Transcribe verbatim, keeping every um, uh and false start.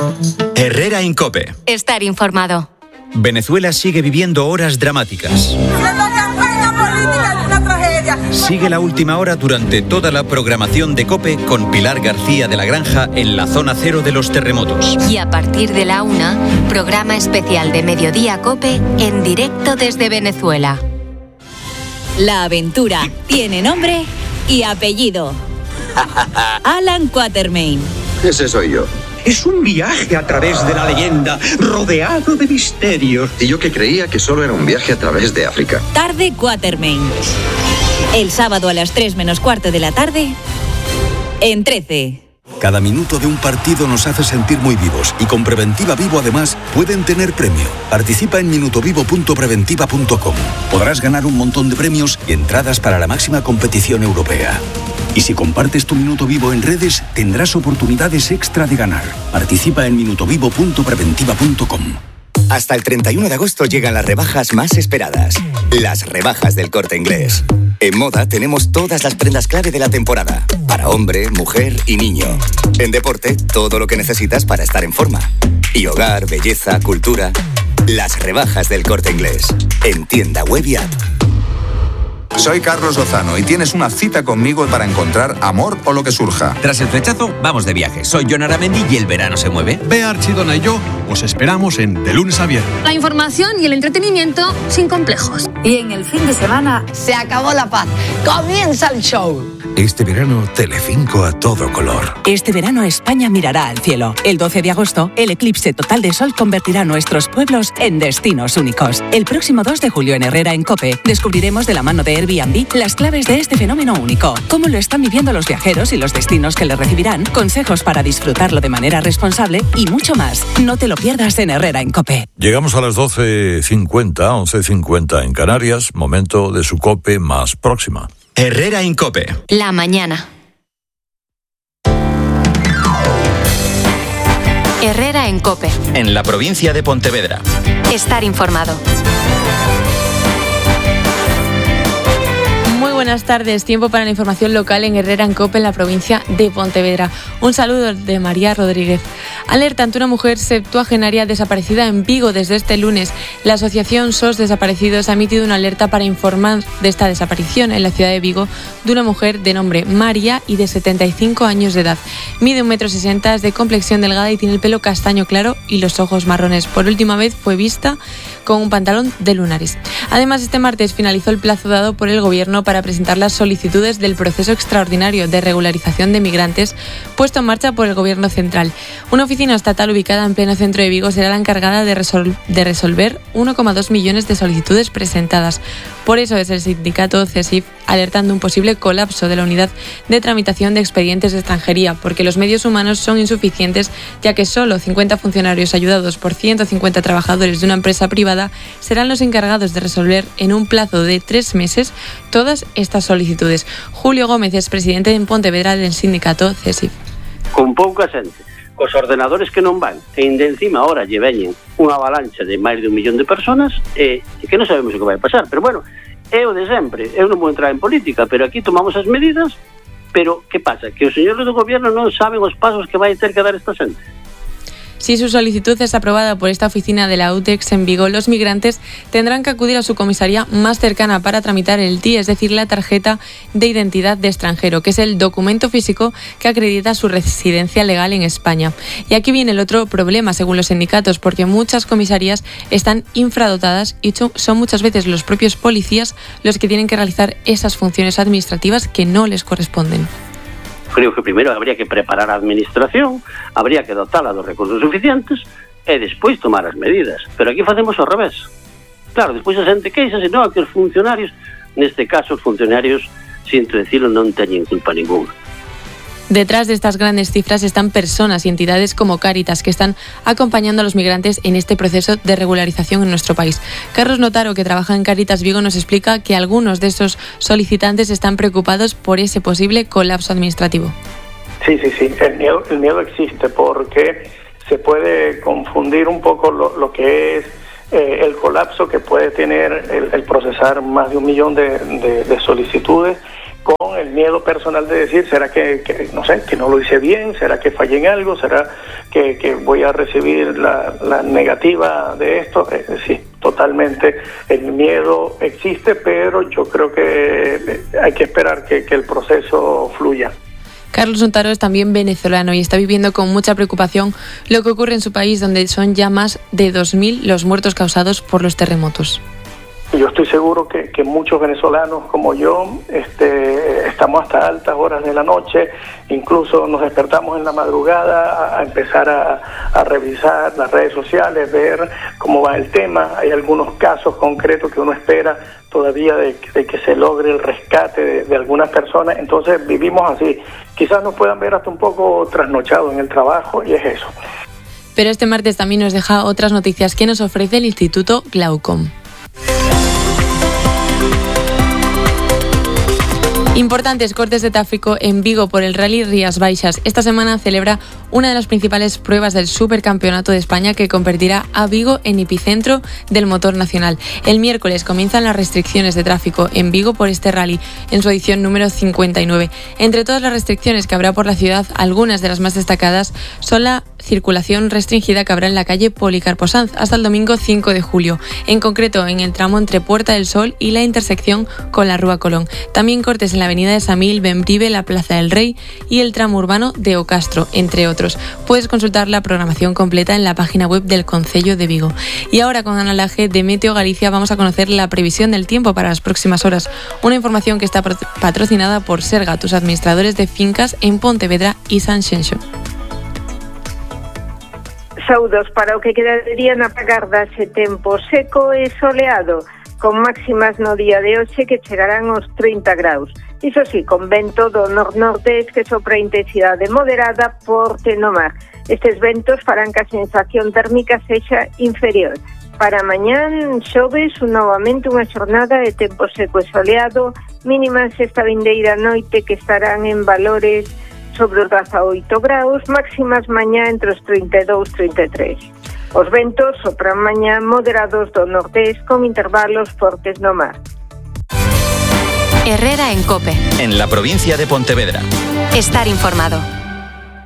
Herrera en COPE. Estar informado. Venezuela sigue viviendo horas dramáticas. Sigue la última hora durante toda la programación de COPE con Pilar García de la Granja en la zona cero de los terremotos. Y a partir de la una, programa especial de Mediodía COPE en directo desde Venezuela. La aventura tiene nombre y apellido. Alan Quatermain. Ese soy yo. Es un viaje a través de la leyenda, rodeado de misterios. Y yo que creía que solo era un viaje a través de África. Tarde Quatermain. El sábado a las tres menos cuarto de la tarde, en trece. Cada minuto de un partido nos hace sentir muy vivos y con Preventiva Vivo además pueden tener premio. Participa en minutovivo punto preventiva punto com. Podrás ganar un montón de premios y entradas para la máxima competición europea. Y si compartes tu Minuto Vivo en redes, tendrás oportunidades extra de ganar. Participa en minutovivo punto preventiva punto com. Hasta el treinta y uno de agosto llegan las rebajas más esperadas. Las rebajas del Corte Inglés. En moda tenemos todas las prendas clave de la temporada. Para hombre, mujer y niño. En deporte, todo lo que necesitas para estar en forma. Y hogar, belleza, cultura. Las rebajas del Corte Inglés. En tienda web y app. Soy Carlos Lozano y tienes una cita conmigo para encontrar amor o lo que surja. Tras el flechazo, vamos de viaje. Soy Jon Aramendi y el verano se mueve. Bea Archidona y yo os esperamos en De Lunes a Viernes. La información y el entretenimiento sin complejos. Y en el fin de semana se acabó la paz. Comienza el show. Este verano, Telecinco a todo color. Este verano España mirará al cielo. El doce de agosto, el eclipse total de sol convertirá nuestros pueblos en destinos únicos. El próximo dos de julio en Herrera en COPE descubriremos de la mano de Airbnb las claves de este fenómeno único. Cómo lo están viviendo los viajeros y los destinos que le recibirán, consejos para disfrutarlo de manera responsable y mucho más. No te lo pierdas en Herrera en COPE. Llegamos a las doce cincuenta, once cincuenta en Canarias, momento de su COPE más próxima. Herrera en COPE. La mañana. Herrera en COPE. En la provincia de Pontevedra. Estar informado. Muy buenas tardes, tiempo para la información local en Herrera en COPE en la provincia de Pontevedra. Un saludo de María Rodríguez. Alerta ante una mujer septuagenaria desaparecida en Vigo desde este lunes. La asociación S O S Desaparecidos ha emitido una alerta para informar de esta desaparición en la ciudad de Vigo de una mujer de nombre María y de setenta y cinco años de edad. Mide un metro sesenta, es de complexión delgada y tiene el pelo castaño claro y los ojos marrones. Por última vez fue vista con un pantalón de lunares. Además, este martes finalizó el plazo dado por el Gobierno para presentar las solicitudes del proceso extraordinario de regularización de migrantes puesto en marcha por el Gobierno central. Una oficina estatal ubicada en pleno centro de Vigo será la encargada de, resol- de resolver uno coma dos millones de solicitudes presentadas. Por eso es el sindicato CESIF alertando un posible colapso de la unidad de tramitación de expedientes de extranjería, porque los medios humanos son insuficientes, ya que solo cincuenta funcionarios ayudados por ciento cincuenta trabajadores de una empresa privada serán los encargados de resolver en un plazo de tres meses todas estas solicitudes. Julio Gómez es presidente en Pontevedra del sindicato CESIF. Con pouca xente, cos ordenadores que non van, e ainda encima ahora lle veñen unha avalancha de máis de un millón de personas e, e que non sabemos o que vai pasar, pero bueno, é o de sempre. Eu non vou entrar en política, pero aquí tomamos as medidas, pero que pasa? Que os señores do Gobierno non saben os pasos que vai ter que dar esta xente. Si su solicitud es aprobada por esta oficina de la UTEX en Vigo, los migrantes tendrán que acudir a su comisaría más cercana para tramitar el T I E, es decir, la tarjeta de identidad de extranjero, que es el documento físico que acredita su residencia legal en España. Y aquí viene el otro problema, según los sindicatos, porque muchas comisarías están infradotadas y son muchas veces los propios policías los que tienen que realizar esas funciones administrativas que no les corresponden. Creo que primeiro habría que preparar a administración, habría que dotala dos recursos suficientes e despois tomar as medidas. Pero aquí facemos ao revés. Claro, despois a xente queixase, non, que os funcionarios, neste caso os funcionarios, sinto decirlo, non teñen culpa ninguna. Detrás de estas grandes cifras están personas y entidades como Cáritas que están acompañando a los migrantes en este proceso de regularización en nuestro país. Carlos Notaro, que trabaja en Cáritas Vigo, nos explica que algunos de estos solicitantes están preocupados por ese posible colapso administrativo. Sí, sí, sí. El miedo, el miedo existe porque se puede confundir un poco lo, lo que es eh, el colapso que puede tener el, el procesar más de un millón de, de, de solicitudes con el miedo personal de decir, ¿será que, que no sé, que no lo hice bien? ¿Será que fallé en algo? ¿Será que, que voy a recibir la, la negativa de esto? Eh, sí, totalmente. El miedo existe, pero yo creo que hay que esperar que, que el proceso fluya. Carlos Untaro es también venezolano y está viviendo con mucha preocupación lo que ocurre en su país, donde son ya más de dos mil los muertos causados por los terremotos. Yo estoy seguro que, que muchos venezolanos como yo este, estamos hasta altas horas de la noche, incluso nos despertamos en la madrugada a, a empezar a, a revisar las redes sociales, ver cómo va el tema. Hay algunos casos concretos que uno espera todavía de, de que se logre el rescate de, de algunas personas, entonces vivimos así. Quizás nos puedan ver hasta un poco trasnochados en el trabajo y es eso. Pero este martes también nos deja otras noticias que nos ofrece el Instituto Glaucom. Importantes cortes de tráfico en Vigo por el Rally Rías Baixas. Esta semana celebra una de las principales pruebas del Supercampeonato de España que convertirá a Vigo en epicentro del motor nacional. El miércoles comienzan las restricciones de tráfico en Vigo por este rally, en su edición número cincuenta y nueve. Entre todas las restricciones que habrá por la ciudad, algunas de las más destacadas son la circulación restringida que habrá en la calle Policarpo Sanz hasta el domingo cinco de julio, en concreto en el tramo entre Puerta del Sol y la intersección con la Rúa Colón. También cortes en la avenida de Samil, Bembrive, la Plaza del Rey y el tramo urbano de Ocastro, entre otros. Puedes consultar la programación completa en la página web del Concello de Vigo. Y ahora, con Ana Laje de Meteo Galicia, vamos a conocer la previsión del tiempo para las próximas horas. Una información que está patrocinada por Serga, tus administradores de fincas en Pontevedra y Sanxenxo. Saúdos para o que queda de día na Pagarda, se tempo seco e soleado, con máximas no día de hoxe que chegarán aos trinta graus. Iso sí, con vento do nor-nordés que sopra intensidade moderada forte no mar. Estes ventos farán que a sensación térmica sexa inferior. Para mañán, xoves novamente unha xornada de tempo seco e soleado, mínimas esta vindeira noite que estarán en valores sobre os dezaoito graus, máximas mañá entre os trinta e dous e trinta e tres. Os ventos sopran mañá moderados do nordés con intervalos fortes no mar. Herrera en COPE. En la provincia de Pontevedra. Estar informado.